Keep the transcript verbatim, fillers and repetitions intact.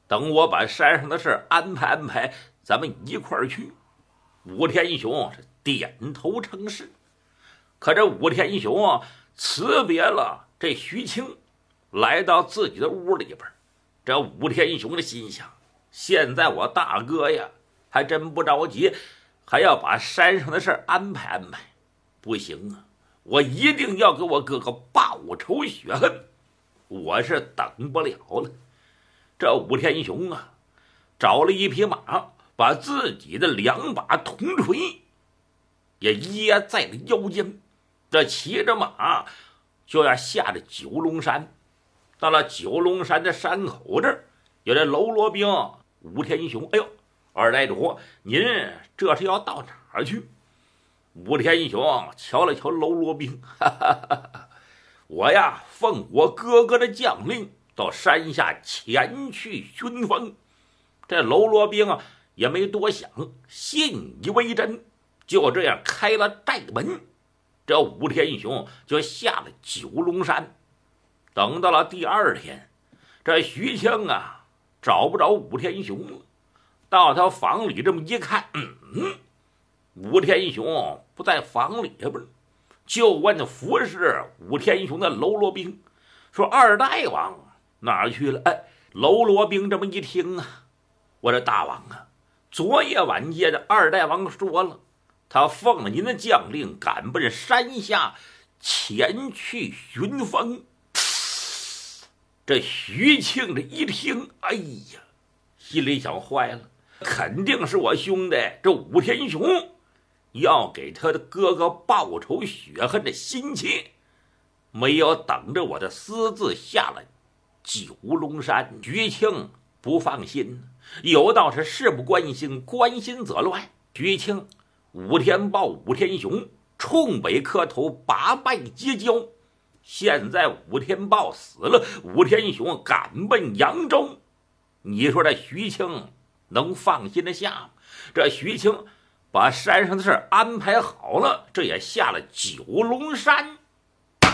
等我把山上的事安排安排，咱们一块儿去。武天雄是点头称是。可这武天雄啊，辞别了这徐庆，来到自己的屋里边。这武天雄的心想，现在我大哥呀还真不着急，还要把山上的事安排安排。不行啊，我一定要给我哥哥报仇雪恨，我是等不了了。这武天雄啊，找了一匹马，把自己的两把铜锤也掖在了腰间，这骑着马就要下了九龙山。到了九龙山的山口这儿，有这喽啰兵武天雄，哎呦，二代主，您这是要到哪儿去？武天雄瞧了瞧喽啰兵，哈哈哈哈，我呀奉我哥哥的将令，到山下前去寻风。这喽啰兵啊也没多想，信以为真，就这样开了寨门。这武天雄就下了九龙山。等到了第二天，这徐庆啊找不着武天雄了，到他房里这么一看，嗯，武天雄不在房里边，就问服侍武天雄的喽啰兵说：“二大王哪儿去了？”哎，喽啰兵这么一听啊，我说大王啊，昨夜晚间的二大王说了，他奉了您的将令，赶奔山下前去寻风。这徐庆这一听，哎呀，心里想坏了，肯定是我兄弟这武天雄要给他的哥哥报仇雪恨的心切，没有等着我的私自下了九龙山。徐庆不放心，有道是事不关心，关心则乱。徐庆、武天豹、武天雄冲北磕头，八拜结交。现在武天豹死了，武天雄赶奔扬州，你说这徐庆能放心得下吗？这徐庆把山上的事安排好了，这也下了九龙山。